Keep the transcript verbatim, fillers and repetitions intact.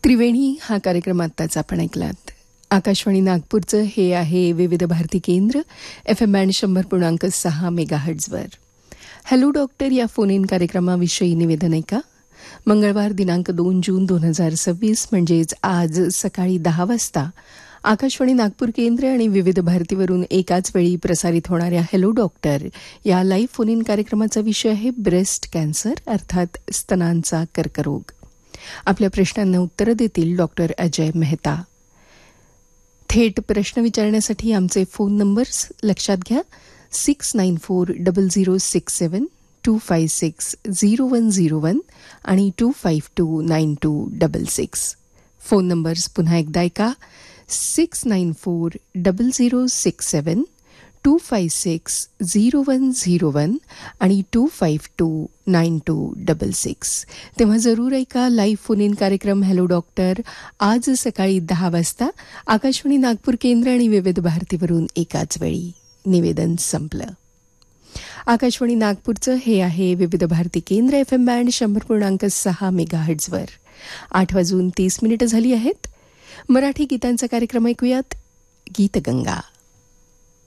त्रिवेणी हा कार्यक्रम आत्ताच आपण ऐकलात. आकाशवाणी नागपूरचं हे आहे विविध भारती केंद्र एफ एम बँड शंभर पूर्णांक सहा मेगाहर्ट्झवर. हॅलो डॉक्टर या फोन इन कार्यक्रमाविषयी निवेदन ऐका. मंगळवार दिनांक दोन जून दोन हजार सव्वीस म्हणजेच आज सकाळी दहा वाजता आकाशवाणी नागपूर केंद्र आणि विविध भारतीवरून एकाच वेळी प्रसारित होणाऱ्या हॅलो डॉक्टर या लाईव्ह फोन इन कार्यक्रमाचा विषय आहे ब्रेस्ट कॅन्सर अर्थात स्तनांचा कर्करोग. आपल्या प्रश्नांना उत्तरं देतील डॉक्टर अजय मेहता. थेट प्रश्न विचारण्यासाठी आमचे फोन नंबर्स लक्षात घ्या. Six nine four double zero six seven to five six zero one zero one आणि to five to nine to double six. Phone numbers पुन्हा एकदा ऐका. Six nine four double zero six seven to five six zero one zero one आणि to five to nine to double six. तेव्हा जरूर ऐका live phone in कार्यक्रम hello doctor आज सकाळी दहा वाजता आकाशवाणी नागपूर केंद्र आणि विविध भारतीवरून एकाच वेळी. निवेदन संपलं. आकाशवाणी नागपूरचं हे आहे विविध भारती केंद्र एफ एम बँड शंभर पूर्णांक सहा मेगाहर्ट्झवर. आठ वाजून तीस मिनिटं झाली आहेत. मराठी गीतांचा कार्यक्रम ऐकूयात. गीतगंगा.